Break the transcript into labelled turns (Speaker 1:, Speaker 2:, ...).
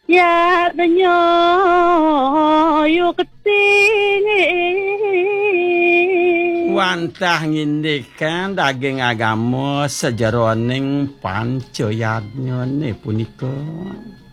Speaker 1: ya denyo yu keting
Speaker 2: Wantah ngindikan daging agama sejeroning pancayagnyane punika.